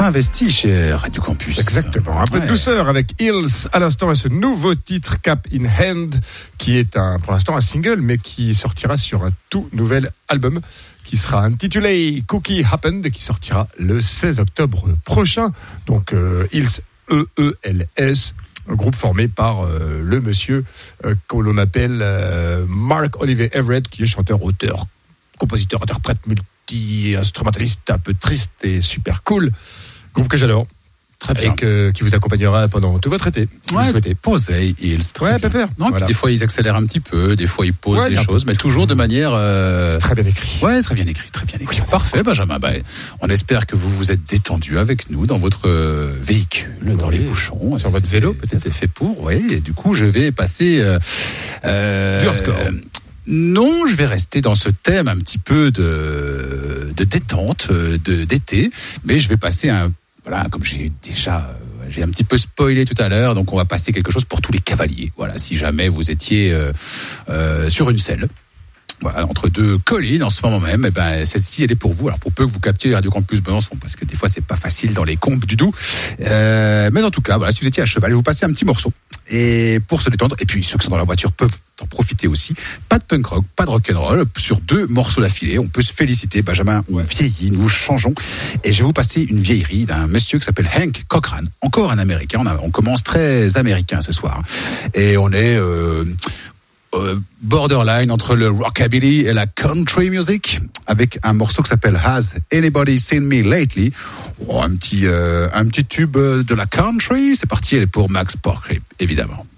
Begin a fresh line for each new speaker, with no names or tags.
enfin investi chez Radio Campus.
Exactement. Un peu de douceur avec Hills à l'instant et ce nouveau titre Cap in Hand qui est pour l'instant un single mais qui sortira sur un tout nouvel album qui sera intitulé Cookie Happened et qui sortira le 16 octobre prochain. Donc Hills, EELS, un groupe formé par le monsieur que l'on appelle Mark-Oliver Everett, qui est chanteur, auteur, compositeur, interprète, multi-instrumentaliste, un peu triste et super cool. Groupe que j'adore. Très bien. Et qui vous accompagnera pendant tout votre été, si vous le souhaitez.
Posez, Hills.
Ouais, pépère.
Non, voilà. Des fois, ils accélèrent un petit peu, des fois, ils posent des choses, mais toujours de manière...
C'est très bien écrit.
Ouais, très bien écrit, très bien écrit. Oui. Parfait, Benjamin. On espère que vous vous êtes détendu avec nous dans votre véhicule, dans les bouchons.
Sur votre vélo, peut-être.
C'était fait pour, oui. Et du coup, je vais passer...
du hardcore.
Non, je vais rester dans ce thème un petit peu de détente, d'été, mais je vais passer voilà, comme j'ai un petit peu spoilé tout à l'heure, donc on va passer quelque chose pour tous les cavaliers. Voilà, si jamais vous étiez sur une selle, voilà, entre deux collines en ce moment même, celle-ci, elle est pour vous. Alors pour peu que vous captiez Radio Campus Besançon, parce que des fois c'est pas facile dans les combes du Doubs, mais en tout cas, voilà, si vous étiez à cheval, je vais vous passer un petit morceau. Et pour se détendre, et puis ceux qui sont dans la voiture peuvent en profiter aussi. Pas de punk rock, pas de rock'n'roll, sur 2 morceaux d'affilée. On peut se féliciter, Benjamin, on vieillit, nous changeons. Et je vais vous passer une vieillerie d'un monsieur qui s'appelle Hank Cochran, encore un américain. On commence très américain ce soir. Et on est borderline entre le rockabilly et la country music, avec un morceau qui s'appelle Has Anybody Seen Me Lately? Un petit tube de la country. C'est parti, elle est pour Max Porcri, évidemment.